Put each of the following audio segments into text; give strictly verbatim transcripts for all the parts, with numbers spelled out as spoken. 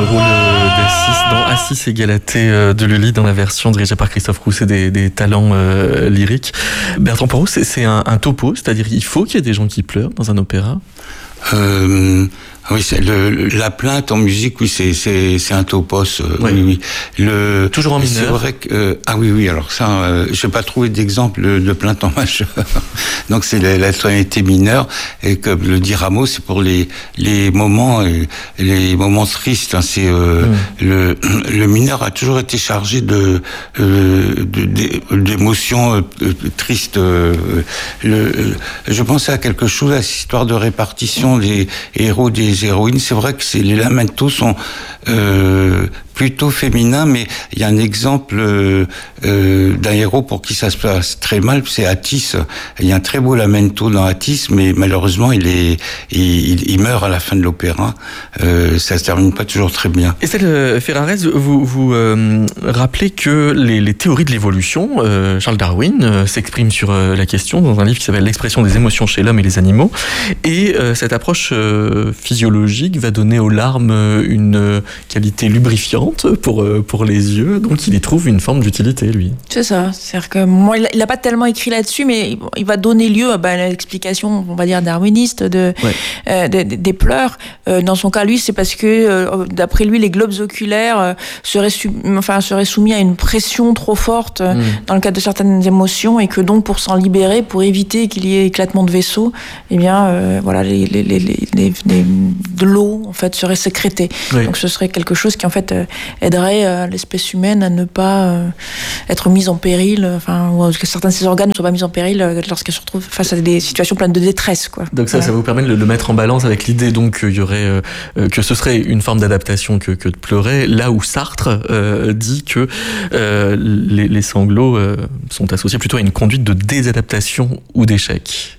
rôle d'Assis dans Assis et Galatée de Lully dans la version dirigée par Christophe Rousset des, des talents euh, lyriques. Bertrand Porot, c'est, c'est un, un topo, c'est-à-dire il faut qu'il y ait des gens qui pleurent dans un opéra. Euh, oui, c'est le, le, la plainte en musique, oui, c'est c'est c'est un topos. Euh, oui. oui, oui. Le toujours en mineur. C'est vrai que euh, ah oui, oui. Alors ça, euh, j'ai pas trouvé d'exemple de, de plainte en majeur. Donc c'est la, la tonalité mineure et comme le dit Rameau, c'est pour les les moments les moments tristes. Hein, c'est euh, mmh. le le mineur a toujours été chargé de, euh, de, de d'émotions euh, tristes. Euh, le, je pensais à quelque chose, à cette histoire de répartition des héros des héroïnes. C'est vrai que c'est, les lamentos sont euh, plutôt féminins, mais il y a un exemple euh, euh, d'un héros pour qui ça se passe très mal, c'est Attis. Il y a un très beau lamento dans Attis, mais malheureusement il est il, il meurt à la fin de l'opéra. Euh, ça se termine pas toujours très bien. Estelle Ferrarez, vous vous euh, rappelez que les, les théories de l'évolution, euh, Charles Darwin euh, s'exprime sur euh, la question dans un livre qui s'appelle L'expression des émotions chez l'homme et les animaux, et euh, cette approche euh, physiologique va donner aux larmes une qualité lubrifiante pour, pour les yeux, donc il y trouve une forme d'utilité, lui. C'est ça, c'est-à-dire que moi, il n'a pas tellement écrit là-dessus, mais il va donner lieu à bah, l'explication, on va dire, darwiniste de, ouais. euh, de, de, des pleurs. Euh, dans son cas, lui, c'est parce que, euh, d'après lui, les globes oculaires euh, seraient, su- enfin, seraient soumis à une pression trop forte euh, mmh. dans le cadre de certaines émotions, et que donc, pour s'en libérer, pour éviter qu'il y ait éclatement de vaisseau, eh bien, euh, voilà, les, les, les, les, les, les, de l'eau, en fait, serait sécrétée. Oui. Donc, ce serait quelque chose qui, en fait, euh, aiderait euh, l'espèce humaine à ne pas euh, être mise en péril, enfin, ou que certains de ses organes ne soient pas mis en péril euh, lorsqu'elle se retrouve face à des situations pleines de détresse, quoi. Donc ça, voilà. Ça vous permet de le mettre en balance avec l'idée donc qu'il y aurait, euh, que ce serait une forme d'adaptation que, que de pleurer, là où Sartre euh, dit que euh, les, les sanglots euh, sont associés plutôt à une conduite de désadaptation ou d'échec.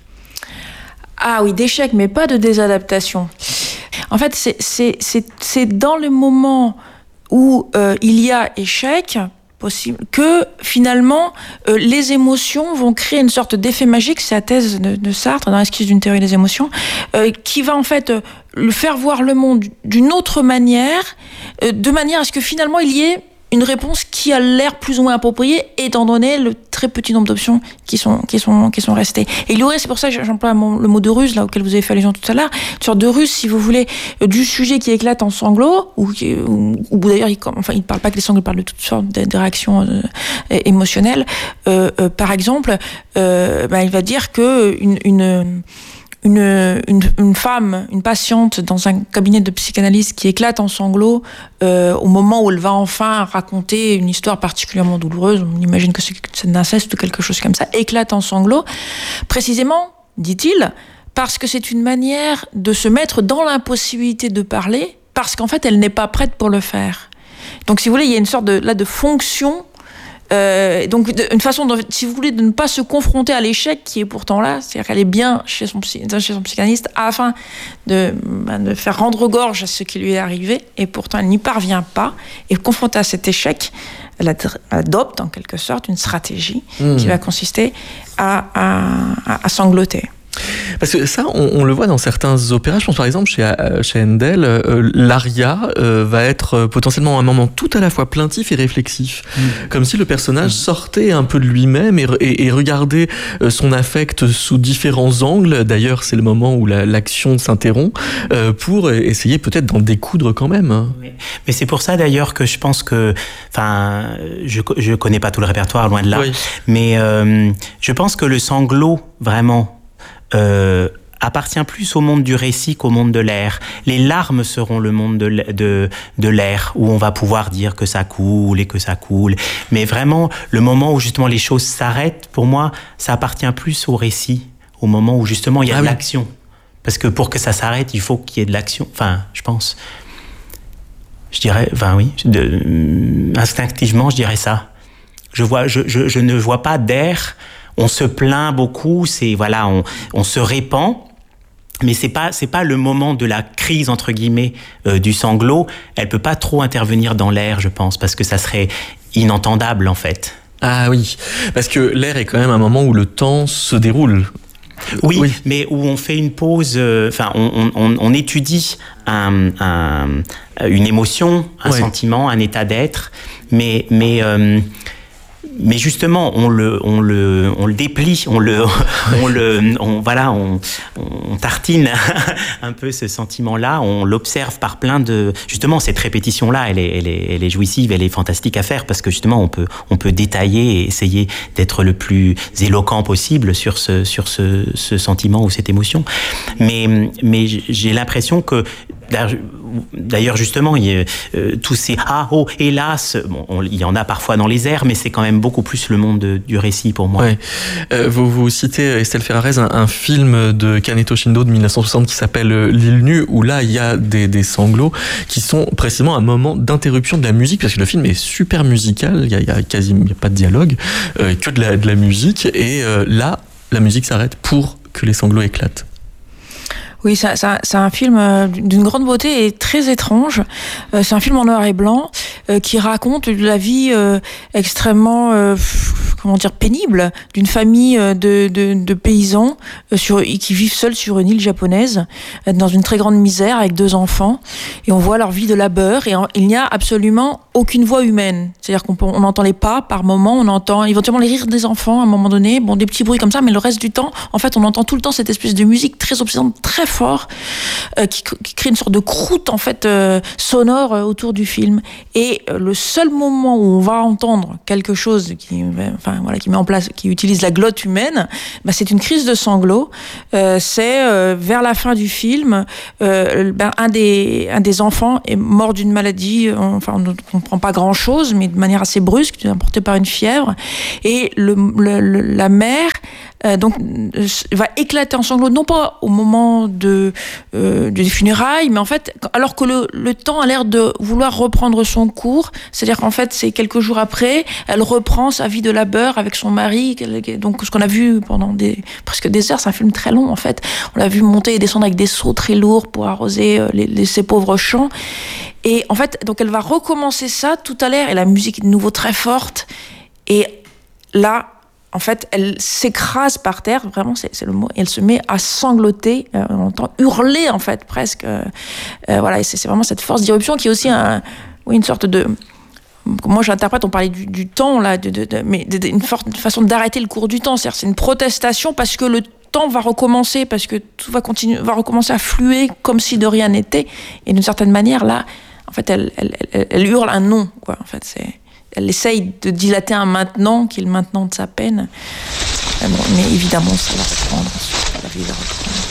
Ah oui, d'échec, mais pas de désadaptation. En fait, c'est, c'est, c'est, c'est dans le moment où euh, il y a échec possible que finalement euh, les émotions vont créer une sorte d'effet magique. C'est la thèse de, de Sartre dans Esquisse d'une théorie des émotions, euh, qui va en fait euh, le faire voir le monde d'une autre manière, euh, de manière à ce que finalement il y ait une réponse qui a l'air plus ou moins appropriée, étant donné le très petit nombre d'options qui sont, qui sont, qui sont restées. Et il y aurait, c'est pour ça que j'emploie mon, le mot de ruse, là, auquel vous avez fait allusion tout à l'heure, une sorte de ruse, si vous voulez, du sujet qui éclate en sanglots, ou, ou, ou d'ailleurs, il, enfin, il ne parle pas que les sanglots, il parle de toutes sortes de, de réactions euh, émotionnelles. Euh, euh, par exemple, euh, ben, il va dire que une, une Une, une, une femme, une patiente dans un cabinet de psychanalyse qui éclate en sanglots euh, au moment où elle va enfin raconter une histoire particulièrement douloureuse, on imagine que c'est un inceste ou quelque chose comme ça, éclate en sanglots, précisément, dit-il, parce que c'est une manière de se mettre dans l'impossibilité de parler, parce qu'en fait elle n'est pas prête pour le faire. Donc si vous voulez, il y a une sorte de, là, de fonction. Euh, donc une façon de, si vous voulez, de ne pas se confronter à l'échec qui est pourtant là, c'est-à-dire qu'elle est bien chez son, psy, chez son psychanalyste afin de, de faire rendre gorge à ce qui lui est arrivé, et pourtant elle n'y parvient pas, et confrontée à cet échec, elle adopte en quelque sorte une stratégie mmh. qui va consister à, à, à sangloter. Parce que ça, on, on le voit dans certains opéras. Je pense par exemple chez, chez Handel, euh, l'aria euh, va être potentiellement un moment tout à la fois plaintif et réflexif. Mmh. Comme si le personnage mmh. sortait un peu de lui-même et, et, et regardait son affect sous différents angles. D'ailleurs, c'est le moment où la, l'action s'interrompt euh, pour essayer peut-être d'en découdre quand même. Oui. Mais c'est pour ça d'ailleurs que je pense que... Enfin, je ne connais pas tout le répertoire, loin de là. Oui. Mais euh, je pense que le sanglot, vraiment... Euh, appartient plus au monde du récit qu'au monde de l'air. Les larmes seront le monde de, de, de l'air, où on va pouvoir dire que ça coule et que ça coule. Mais vraiment, le moment où justement les choses s'arrêtent, pour moi, ça appartient plus au récit, au moment où justement il y a ah de oui. l'action. Parce que pour que ça s'arrête, il faut qu'il y ait de l'action. Enfin, je pense... Je dirais... Enfin oui, de, instinctivement, je dirais ça. Je, vois, je, je, je ne vois pas d'air... On se plaint beaucoup, c'est voilà, on, on se répand, mais c'est pas c'est pas le moment de la crise entre guillemets euh, du sanglot. Elle peut pas trop intervenir dans l'air, je pense, parce que ça serait inentendable en fait. Ah oui, parce que l'air est quand même un moment où le temps se déroule. Oui, oui, mais où on fait une pause, enfin, euh, on, on, on étudie un, un, une émotion, un ouais. sentiment, un état d'être, mais, mais, euh, mais justement, on le, on le, on le déplie, on le, on le, on, voilà, on, on tartine un peu ce sentiment-là, on l'observe par plein de, justement, cette répétition-là, elle est, elle est, elle est jouissive, elle est fantastique à faire parce que justement, on peut, on peut détailler et essayer d'être le plus éloquent possible sur ce, sur ce, ce sentiment ou cette émotion. Mais, mais j'ai l'impression que d'ailleurs, justement, il y a, euh, tous ces « ah, oh, hélas », bon, on, il y en a parfois dans les airs, mais c'est quand même beaucoup plus le monde de, du récit pour moi. Ouais. Euh, vous, vous citez, Estelle Ferrarez, un, un film de Kaneto Shindo de dix-neuf cent soixante qui s'appelle « L'île nue », où là, il y a des, des sanglots qui sont précisément un moment d'interruption de la musique, parce que le film est super musical, il y a, il y a quasiment il y a pas de dialogue, euh, que de la, de la musique, et euh, là, la musique s'arrête pour que les sanglots éclatent. Oui, c'est un, c'est un film d'une grande beauté et très étrange. C'est un film en noir et blanc euh, qui raconte la vie euh, extrêmement, euh, comment dire, pénible d'une famille de, de, de paysans euh, sur, qui vivent seuls sur une île japonaise, euh, dans une très grande misère avec deux enfants. Et on voit leur vie de labeur et en, il n'y a absolument aucune voix humaine. C'est-à-dire qu'on peut, on entend les pas par moment, on entend éventuellement les rires des enfants à un moment donné, bon, des petits bruits comme ça, mais le reste du temps, en fait, on entend tout le temps cette espèce de musique très obsédante, très fort, euh, qui, qui crée une sorte de croûte en fait euh, sonore euh, autour du film. Et euh, le seul moment où on va entendre quelque chose qui, enfin voilà, qui met en place, qui utilise la glotte humaine, bah, c'est une crise de sanglots. Euh, c'est euh, vers la fin du film, euh, ben, un des un des enfants est mort d'une maladie. On, enfin, on ne comprend pas grand chose, mais de manière assez brusque, emporté par une fièvre. Et le, le, le la mère Euh, donc euh, va éclater en sanglots, non pas au moment de euh, des funérailles, mais en fait alors que le, le temps a l'air de vouloir reprendre son cours, c'est-à-dire qu'en fait c'est quelques jours après, elle reprend sa vie de labeur avec son mari, donc ce qu'on a vu pendant des presque des heures, c'est un film très long en fait, on l'a vu monter et descendre avec des seaux très lourds pour arroser euh, les, les, ces pauvres champs, et en fait donc elle va recommencer ça tout à l'heure, et la musique est de nouveau très forte, et là en fait, elle s'écrase par terre, vraiment, c'est, c'est le mot, et elle se met à sangloter, euh, on entend hurler, en fait, presque. Euh, euh, voilà, et c'est, c'est vraiment cette force d'irruption qui est aussi un, oui, une sorte de... Moi, j'interprète, on parlait du, du temps, là, de, de, de, mais de, de, une forte façon d'arrêter le cours du temps. C'est-à-dire, c'est une protestation parce que le temps va recommencer, parce que tout va continuer, va recommencer à fluer comme si de rien n'était. Et d'une certaine manière, là, en fait, elle, elle, elle, elle hurle un non, quoi. En fait, c'est... Elle essaye de dilater un maintenant qui est le maintenant de sa peine. Mais évidemment, ça va reprendre. Ça va reprendre.